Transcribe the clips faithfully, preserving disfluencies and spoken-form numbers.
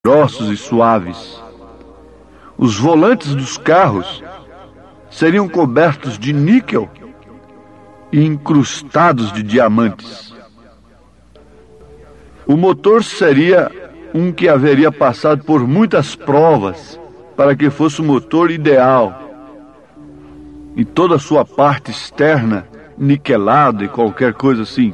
grossos e suaves. Os volantes dos carros seriam cobertos de níquel e incrustados de diamantes. O motor seria um que haveria passado por muitas provas para que fosse o motor ideal, e toda a sua parte externa niquelada e qualquer coisa assim.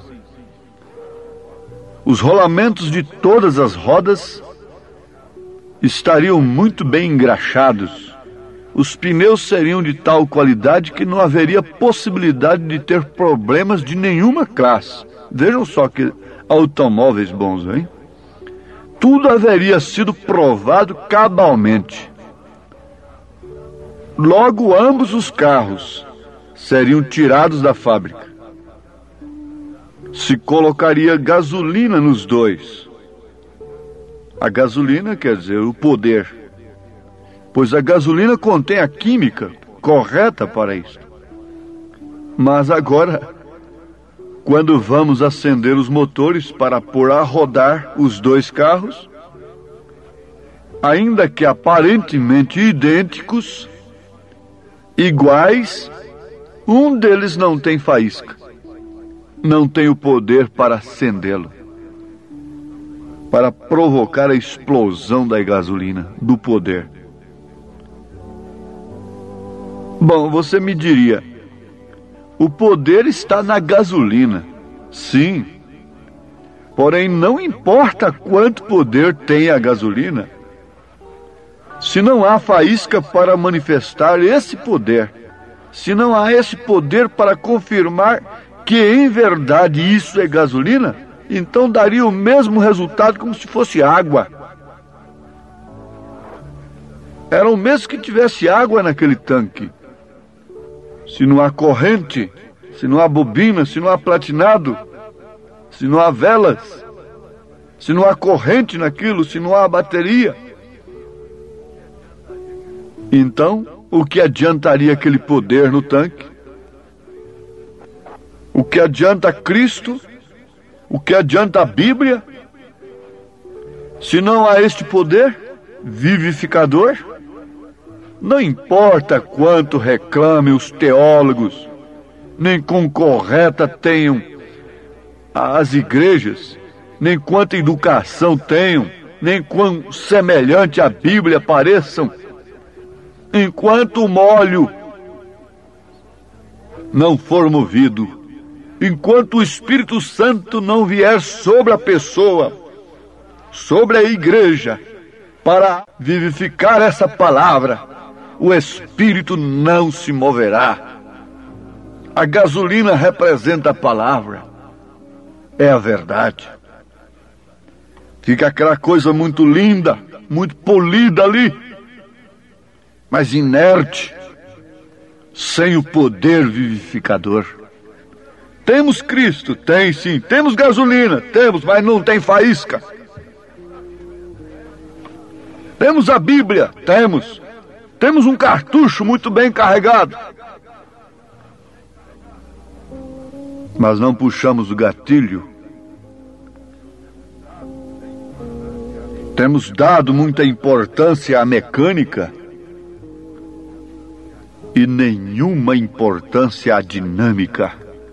Os rolamentos de todas as rodas estariam muito bem engraxados. Os pneus seriam de tal qualidade que não haveria possibilidade de ter problemas de nenhuma classe. Vejam só que automóveis bons, hein? Tudo haveria sido provado cabalmente. Logo, ambos os carros seriam tirados da fábrica. Se colocaria gasolina nos dois. A gasolina quer dizer o poder, pois a gasolina contém a química correta para isso. Mas agora, quando vamos acender os motores para pôr a rodar os dois carros, ainda que aparentemente idênticos, iguais, um deles não tem faísca, não tem o poder para acendê-lo, para provocar a explosão da gasolina, do poder. Bom, você me diria, o poder está na gasolina. Sim, porém não importa quanto poder tem a gasolina, se não há faísca para manifestar esse poder, se não há esse poder para confirmar que em verdade isso é gasolina, então daria o mesmo resultado como se fosse água. Era o mesmo que tivesse água naquele tanque. Se não há corrente, se não há bobina, se não há platinado, se não há velas, se não há corrente naquilo, se não há bateria, então o que adiantaria aquele poder no tanque? O que adianta Cristo? O que adianta a Bíblia? Se não há este poder vivificador? Não importa quanto reclamem os teólogos, nem quão correta tenham as igrejas, nem quanta educação tenham, nem quão semelhante à Bíblia pareçam, enquanto o molho não for movido, enquanto o Espírito Santo não vier sobre a pessoa, sobre a igreja, para vivificar essa palavra, o Espírito não se moverá. A gasolina representa a palavra, é a verdade. Fica aquela coisa muito linda, muito polida ali, mas inerte, sem o poder vivificador. Temos Cristo? Tem sim. Temos gasolina? Temos, mas não tem faísca. Temos a Bíblia? Temos. Temos um cartucho muito bem carregado. Mas não puxamos o gatilho. Temos dado muita importância à mecânica e nenhuma importância à dinâmica.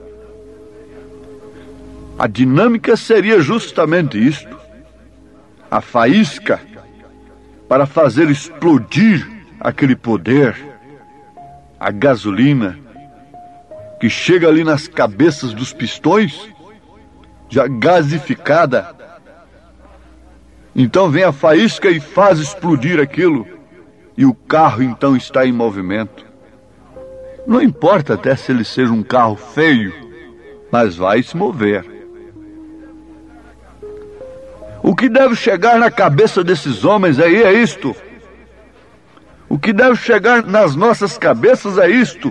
A dinâmica seria justamente isto, a faísca para fazer explodir aquele poder, a gasolina que chega ali nas cabeças dos pistões, já gasificada. Então vem a faísca e faz explodir aquilo, e o carro então está em movimento. Não importa até se ele seja um carro feio, mas vai se mover. O que deve chegar na cabeça desses homens aí é isto. O que deve chegar nas nossas cabeças é isto.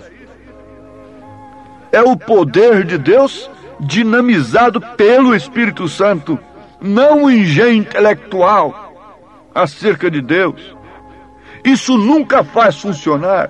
É o poder de Deus dinamizado pelo Espírito Santo, não um engenho intelectual acerca de Deus. Isso nunca faz funcionar.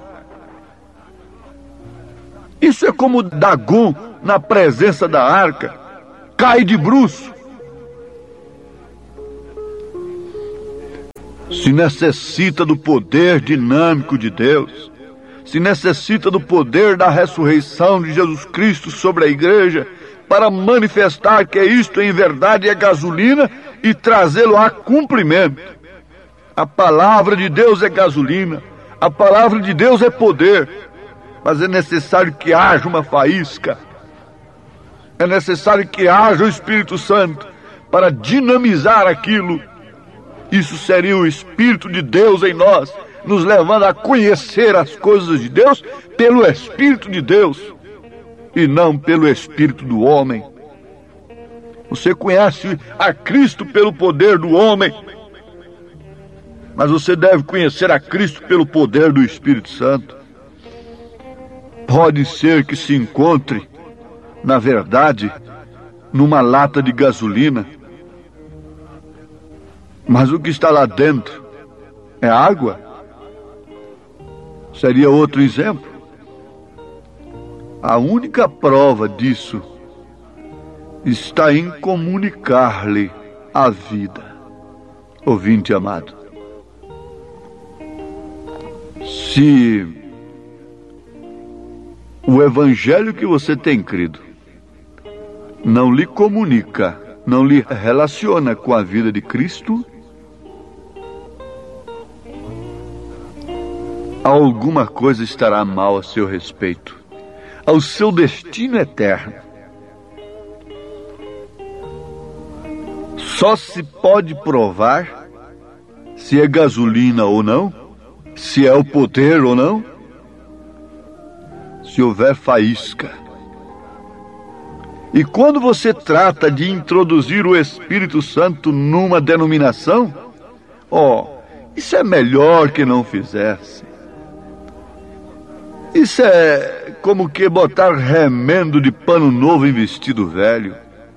Isso é como Dagon na presença da arca, cai de bruços. se necessita do poder dinâmico de Deus, se necessita do poder da ressurreição de Jesus Cristo sobre a igreja para manifestar que isto em verdade é gasolina e trazê-lo a cumprimento. A palavra de Deus é gasolina, a palavra de Deus é poder, mas é necessário que haja uma faísca, é necessário que haja o Espírito Santo para dinamizar aquilo. Isso seria o Espírito de Deus em nós, nos levando a conhecer as coisas de Deus pelo Espírito de Deus e não pelo espírito do homem. Você conhece a Cristo pelo poder do homem, mas você deve conhecer a Cristo pelo poder do Espírito Santo. Pode ser que se encontre, na verdade, numa lata de gasolina, mas o que está lá dentro é água? Seria outro exemplo. A única prova disso está em comunicar-lhe a vida. Ouvinte amado, se o evangelho que você tem crido não lhe comunica, não lhe relaciona com a vida de Cristo, alguma coisa estará mal a seu respeito, ao seu destino eterno. Só se pode provar se é gasolina ou não, se é o poder ou não, se houver faísca. E quando você trata de introduzir o Espírito Santo numa denominação, ó, oh, isso é melhor que não fizesse. Isso é como que botar remendo de pano novo em vestido velho.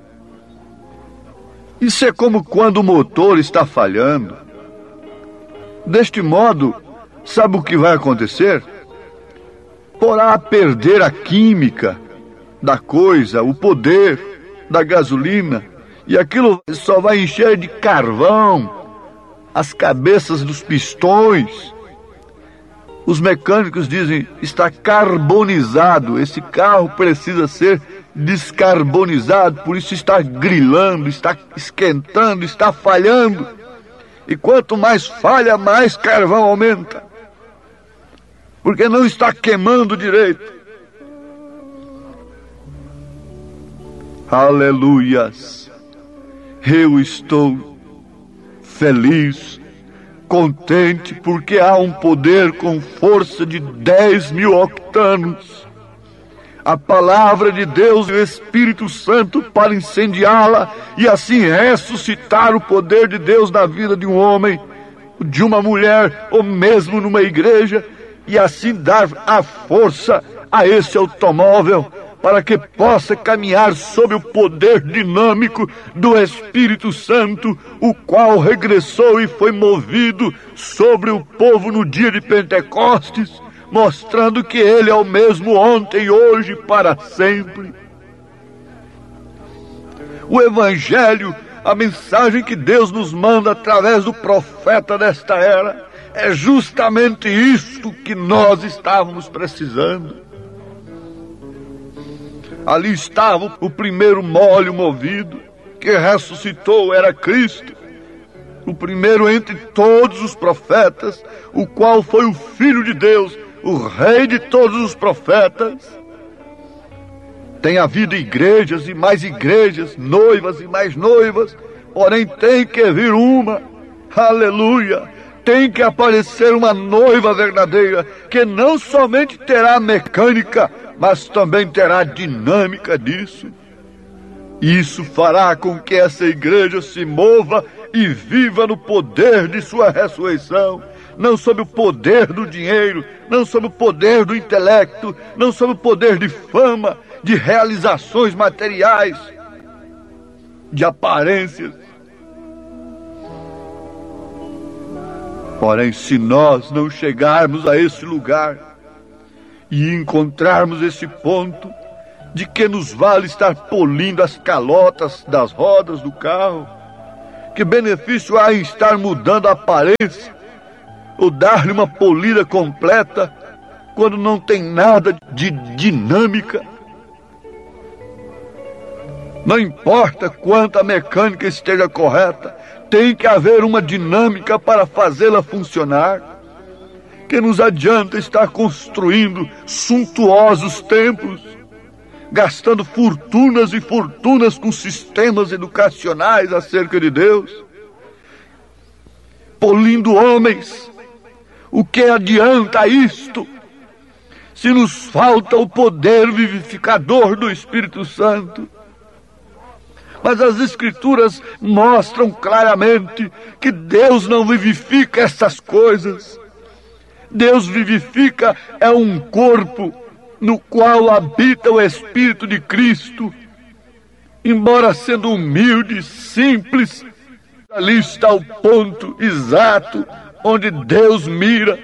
Isso é como quando o motor está falhando. Deste modo, sabe o que vai acontecer? Porá a perder a química da coisa, o poder da gasolina, e aquilo só vai encher de carvão as cabeças dos pistões. Os mecânicos dizem, está carbonizado, esse carro precisa ser descarbonizado, por isso está grilando, está esquentando, está falhando. E quanto mais falha, mais carvão aumenta, porque não está queimando direito. Aleluias! Eu estou feliz, contente, porque há um poder com força de dez mil octanos. A palavra de Deus e o Espírito Santo para incendiá-la e assim ressuscitar o poder de Deus na vida de um homem, de uma mulher ou mesmo numa igreja, e assim dar a força a esse automóvel para que possa caminhar sob o poder dinâmico do Espírito Santo, o qual regressou e foi movido sobre o povo no dia de Pentecostes, mostrando que Ele é o mesmo ontem, hoje e para sempre. O Evangelho, a mensagem que Deus nos manda através do profeta desta era, é justamente isto que nós estávamos precisando. Ali estava o primeiro molho movido, que ressuscitou, era Cristo, o primeiro entre todos os profetas, o qual foi o Filho de Deus, o Rei de todos os profetas. Tem havido igrejas e mais igrejas, noivas e mais noivas, porém tem que vir uma, aleluia, tem que aparecer uma noiva verdadeira, que não somente terá mecânica, mas também terá dinâmica disso. Isso fará com que essa igreja se mova e viva no poder de sua ressurreição, não sob o poder do dinheiro, não sob o poder do intelecto, não sob o poder de fama, de realizações materiais, de aparências. Porém, se nós não chegarmos a esse lugar e encontrarmos esse ponto de que nos vale estar polindo as calotas das rodas do carro Que benefício há em estar mudando a aparência ou dar-lhe uma polida completa quando não tem nada de dinâmica? Não importa quanto a mecânica esteja correta, tem que haver uma dinâmica para fazê-la funcionar. Que nos adianta estar construindo suntuosos templos, gastando fortunas e fortunas com sistemas educacionais acerca de Deus, polindo homens? O que adianta isto, se nos falta o poder vivificador do Espírito Santo? Mas as Escrituras mostram claramente que Deus não vivifica essas coisas. Deus vivifica é um corpo no qual habita o Espírito de Cristo. Embora sendo humilde, simples, ali está o ponto exato onde Deus mira.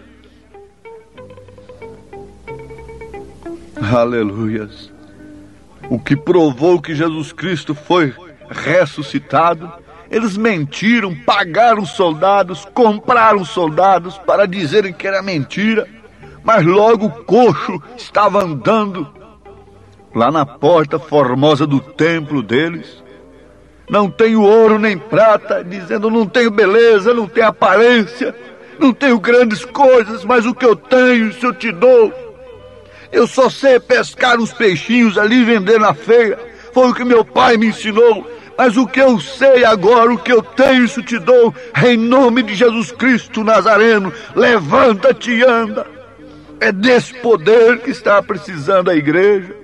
Aleluias! O que provou que Jesus Cristo foi ressuscitado, eles mentiram, pagaram soldados, compraram soldados para dizerem que era mentira, mas logo o coxo estava andando lá na porta formosa do templo deles. Não tenho ouro nem prata, dizendo não tenho beleza, não tenho aparência, não tenho grandes coisas, mas o que eu tenho, isso eu te dou. Eu só sei pescar uns peixinhos ali e vender na feira. Foi o que meu pai me ensinou. Mas o que eu sei agora, o que eu tenho, isso te dou. Em nome de Jesus Cristo Nazareno, levanta-te e anda. É desse poder que está precisando a igreja.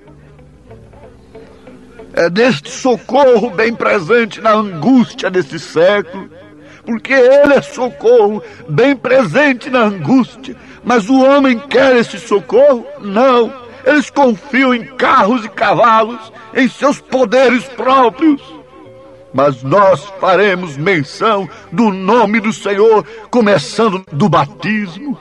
É deste socorro bem presente na angústia desse século. Porque ele é socorro bem presente na angústia. Mas o homem quer esse socorro? Não. Eles confiam em carros e cavalos, em seus poderes próprios. Mas nós faremos menção do nome do Senhor, começando do batismo.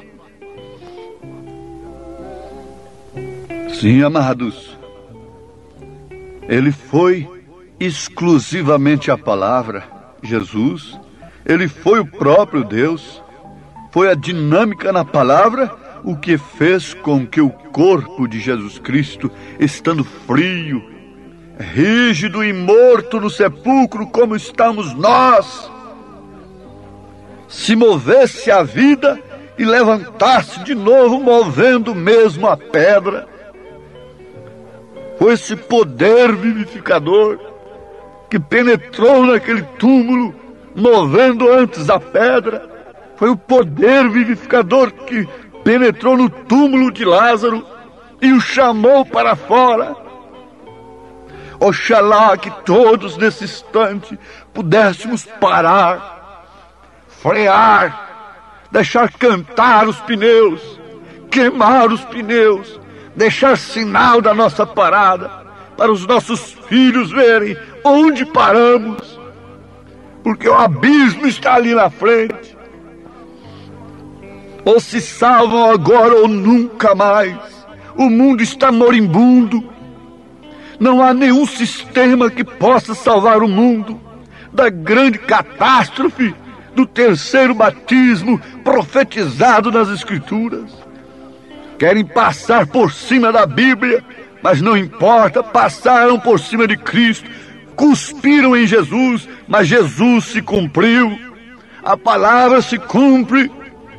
Sim, amados. Ele foi exclusivamente a palavra, Jesus. Ele foi o próprio Deus. Foi a dinâmica na palavra o que fez com que o corpo de Jesus Cristo, estando frio, rígido e morto no sepulcro como estamos nós, se movesse a vida e levantasse de novo, movendo mesmo a pedra. Foi esse poder vivificador que penetrou naquele túmulo, movendo antes a pedra. Foi o poder vivificador que penetrou no túmulo de Lázaro e o chamou para fora. Oxalá que todos nesse instante pudéssemos parar, frear, deixar cantar os pneus, queimar os pneus, deixar sinal da nossa parada, para os nossos filhos verem onde paramos, porque o abismo está ali na frente. Ou se salvam agora ou nunca mais. O mundo está moribundo. Não há nenhum sistema que possa salvar o mundo da grande catástrofe do terceiro batismo profetizado nas Escrituras. Querem passar por cima da Bíblia, mas não importa, passaram por cima de Cristo, cuspiram em Jesus, mas Jesus se cumpriu. A palavra se cumpre.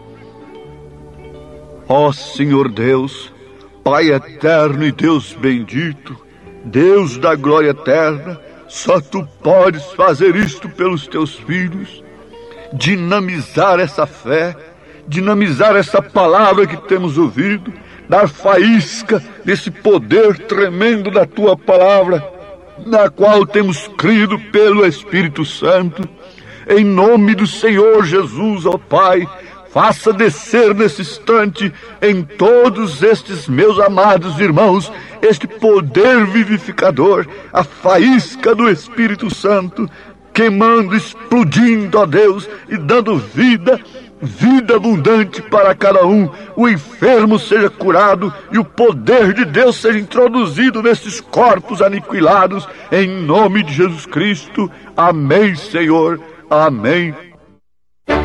Ó Senhor Deus, Pai eterno e Deus bendito, Deus da glória eterna, só Tu podes fazer isto pelos Teus filhos, dinamizar essa fé, dinamizar essa palavra que temos ouvido, dar faísca desse poder tremendo da Tua palavra, na qual temos crido pelo Espírito Santo. Em nome do Senhor Jesus, ó Pai, faça descer nesse instante em todos estes meus amados irmãos este poder vivificador, a faísca do Espírito Santo, queimando, explodindo, ó Deus, e dando vida vida abundante para cada um, o enfermo seja curado e o poder de Deus seja introduzido nesses corpos aniquilados, em nome de Jesus Cristo. Amém, Senhor. Amém.